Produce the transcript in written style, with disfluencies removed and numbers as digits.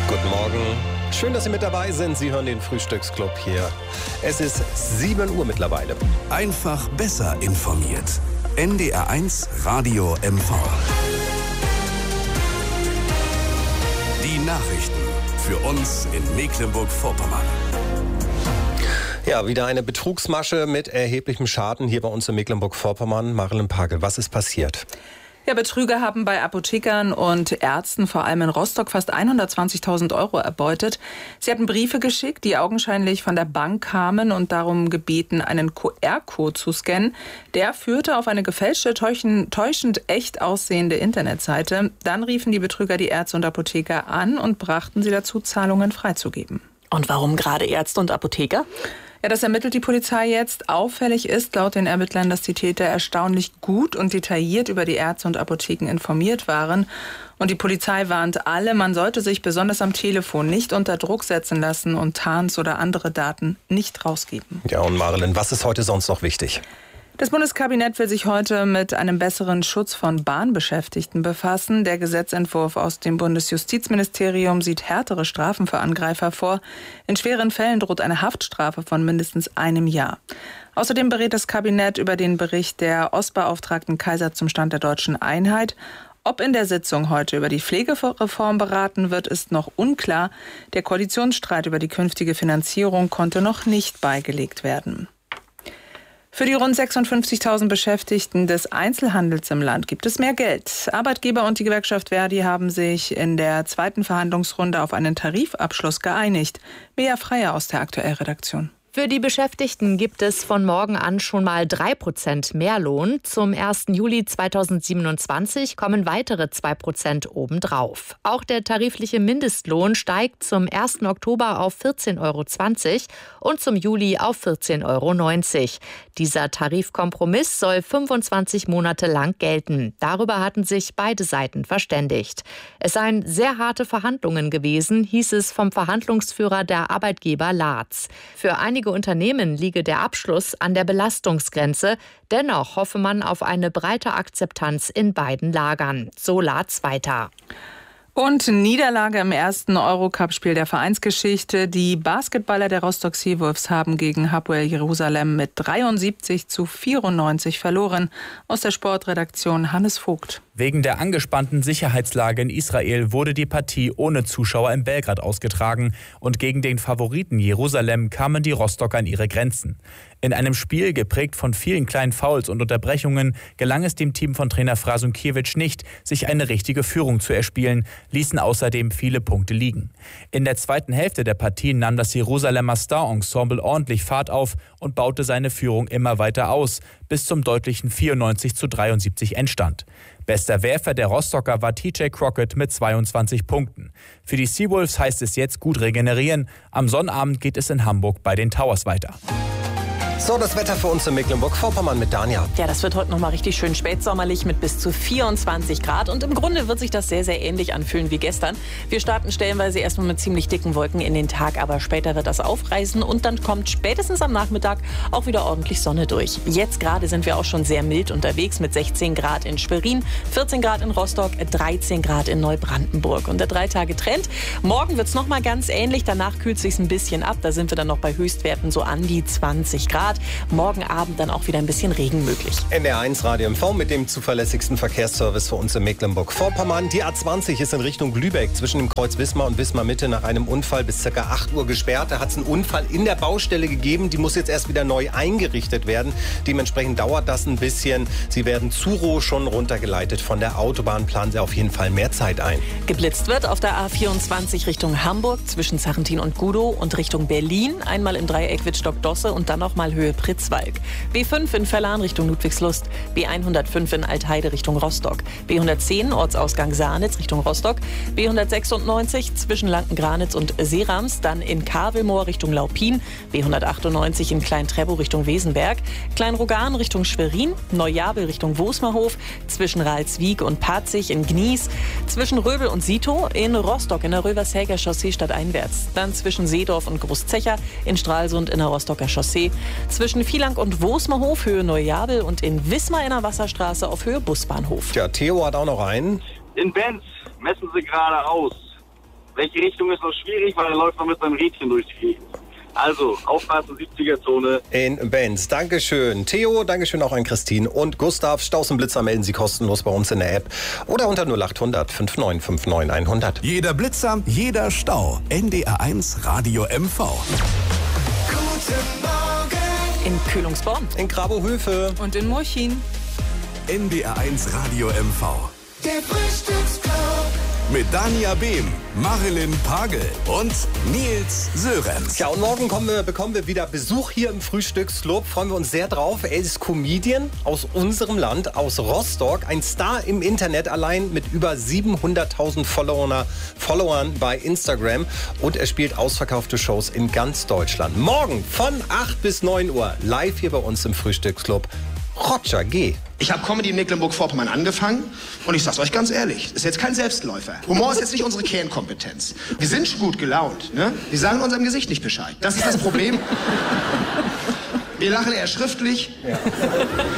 Guten Morgen. Schön, dass Sie mit dabei sind. Sie hören den Frühstücksclub hier. Es ist 7 Uhr mittlerweile. Einfach besser informiert. NDR1 Radio MV. Die Nachrichten für uns in Mecklenburg-Vorpommern. Ja, wieder eine Betrugsmasche mit erheblichem Schaden hier bei uns in Mecklenburg-Vorpommern. Marilyn Pagel, was ist passiert? Ja, Betrüger haben bei Apothekern und Ärzten, vor allem in Rostock, fast 120.000 Euro erbeutet. Sie hatten Briefe geschickt, die augenscheinlich von der Bank kamen und darum gebeten, einen QR-Code zu scannen. Der führte auf eine gefälschte, täuschend echt aussehende Internetseite. Dann riefen die Betrüger die Ärzte und Apotheker an und brachten sie dazu, Zahlungen freizugeben. Und warum gerade Ärzte und Apotheker? Ja, das ermittelt die Polizei jetzt. Auffällig ist laut den Ermittlern, dass die Täter erstaunlich gut und detailliert über die Ärzte und Apotheken informiert waren. Und die Polizei warnt alle, man sollte sich besonders am Telefon nicht unter Druck setzen lassen und Tarns oder andere Daten nicht rausgeben. Ja, und Marilyn, was ist heute sonst noch wichtig? Das Bundeskabinett will sich heute mit einem besseren Schutz von Bahnbeschäftigten befassen. Der Gesetzentwurf aus dem Bundesjustizministerium sieht härtere Strafen für Angreifer vor. In schweren Fällen droht eine Haftstrafe von mindestens einem Jahr. Außerdem berät das Kabinett über den Bericht der Ostbeauftragten Kaiser zum Stand der deutschen Einheit. Ob in der Sitzung heute über die Pflegereform beraten wird, ist noch unklar. Der Koalitionsstreit über die künftige Finanzierung konnte noch nicht beigelegt werden. Für die rund 56.000 Beschäftigten des Einzelhandels im Land gibt es mehr Geld. Arbeitgeber und die Gewerkschaft Verdi haben sich in der zweiten Verhandlungsrunde auf einen Tarifabschluss geeinigt. Bea Freier aus der Aktuell-Redaktion. Für die Beschäftigten gibt es von morgen an schon mal 3% mehr Lohn. Zum 1. Juli 2027 kommen weitere 2% obendrauf. Auch der tarifliche Mindestlohn steigt zum 1. Oktober auf 14,20 € und zum Juli auf 14,90 €. Dieser Tarifkompromiss soll 25 Monate lang gelten. Darüber hatten sich beide Seiten verständigt. Es seien sehr harte Verhandlungen gewesen, hieß es vom Verhandlungsführer der Arbeitgeber Latz. Für einige Unternehmen liege der Abschluss an der Belastungsgrenze. Dennoch hoffe man auf eine breite Akzeptanz in beiden Lagern. So Latz weiter. Und Niederlage im ersten Eurocup-Spiel der Vereinsgeschichte. Die Basketballer der Rostock Seawolves haben gegen Hapoel Jerusalem mit 73:94 verloren. Aus der Sportredaktion Hannes Vogt. Wegen der angespannten Sicherheitslage in Israel wurde die Partie ohne Zuschauer in Belgrad ausgetragen. Und gegen den Favoriten Jerusalem kamen die Rostocker an ihre Grenzen. In einem Spiel, geprägt von vielen kleinen Fouls und Unterbrechungen, gelang es dem Team von Trainer Frasunkiewicz nicht, sich eine richtige Führung zu erspielen, ließen außerdem viele Punkte liegen. In der zweiten Hälfte der Partie nahm das Jerusalemer Star-Ensemble ordentlich Fahrt auf und baute seine Führung immer weiter aus, bis zum deutlichen 94:73 Endstand. Bester Werfer der Rostocker war TJ Crockett mit 22 Punkten. Für die Seawolves heißt es jetzt gut regenerieren. Am Sonnabend geht es in Hamburg bei den Towers weiter. So, das Wetter für uns in Mecklenburg-Vorpommern mit Dania. Ja, das wird heute noch mal richtig schön spätsommerlich mit bis zu 24 Grad. Und im Grunde wird sich das sehr, sehr ähnlich anfühlen wie gestern. Wir starten stellenweise erstmal mit ziemlich dicken Wolken in den Tag, aber später wird das aufreißen und dann kommt spätestens am Nachmittag auch wieder ordentlich Sonne durch. Jetzt gerade sind wir auch schon sehr mild unterwegs mit 16 Grad in Schwerin, 14 Grad in Rostock, 13 Grad in Neubrandenburg. Und der 3-Tage-Trend. Morgen wird es noch mal ganz ähnlich. Danach kühlt es sich ein bisschen ab. Da sind wir dann noch bei Höchstwerten so an die 20 Grad. Morgen Abend dann auch wieder ein bisschen Regen möglich. NDR1 Radio MV mit dem zuverlässigsten Verkehrsservice für uns in Mecklenburg-Vorpommern. Die A20 ist in Richtung Lübeck zwischen dem Kreuz Wismar und Wismar Mitte nach einem Unfall bis ca. 8 Uhr gesperrt. Da hat es einen Unfall in der Baustelle gegeben. Die muss jetzt erst wieder neu eingerichtet werden. Dementsprechend dauert das ein bisschen. Sie werden zu Roh schon runtergeleitet von der Autobahn. Planen Sie auf jeden Fall mehr Zeit ein. Geblitzt wird auf der A24 Richtung Hamburg zwischen Sarrentin und Gudow und Richtung Berlin. Einmal im Dreieck Wittstock-Dosse und dann nochmal Höhe Pritzwalk. B5 in Verlan Richtung Ludwigslust. B105 in Altheide Richtung Rostock. B110 Ortsausgang Sahnitz Richtung Rostock. B196 zwischen Lanken-Granitz und Seerams. Dann in Kavelmoor Richtung Laupin. B198 in Klein-Treppow Richtung Wesenberg. Klein-Rogan Richtung Schwerin. Neujabel Richtung Wosmerhof. Zwischen Ralswiek und Patzig in Gnies. Zwischen Röbel und Sito in Rostock in der Rövershäger Chaussee stadteinwärts. Dann zwischen Seedorf und Großzecher in Stralsund in der Rostocker Chaussee. Zwischen Vielank und Wosmerhof Höhe Neujabel und in Wismar in der Wasserstraße auf Höhe Busbahnhof. Tja, Theo hat auch noch einen. In Benz messen sie gerade aus. Welche Richtung ist noch schwierig, weil er läuft noch mit seinem Rädchen durch die Gegend. Also, aufpassen, 70er-Zone. In Benz. Dankeschön. Theo, Dankeschön auch an Christine und Gustav. Staus und Blitzer melden Sie kostenlos bei uns in der App oder unter 0800 5959 100. Jeder Blitzer, jeder Stau. NDR1 Radio MV. Guten Morgen. In Kühlungsborn. In Grabohöfe. Und in Murchin. NDR1 Radio MV. Der Frühstücksclub. Mit Dania Behm, Marilyn Pagel und Nils Sörenz. Ja, und morgen bekommen wir wieder Besuch hier im Frühstücksclub. Freuen wir uns sehr drauf. Er ist Comedian aus unserem Land, aus Rostock. Ein Star im Internet, allein mit über 700.000 Followern bei Instagram. Und er spielt ausverkaufte Shows in ganz Deutschland. Morgen von 8 bis 9 Uhr live hier bei uns im Frühstücksclub. Roger G. Ich habe Comedy in Mecklenburg-Vorpommern angefangen und ich sag's euch ganz ehrlich, das ist jetzt kein Selbstläufer. Humor ist jetzt nicht unsere Kernkompetenz. Wir sind schon gut gelaunt, ne? Wir sagen in unserem Gesicht nicht Bescheid. Das ist das Problem. Wir lachen eher schriftlich. Ja.